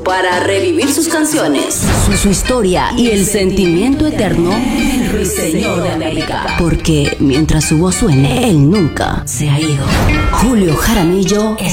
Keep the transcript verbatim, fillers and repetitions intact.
para revivir sus canciones, su, su historia y el sentimiento eterno del Ruiseñor de América. Porque mientras su voz suene, él nunca se ha ido. Julio Jaramillo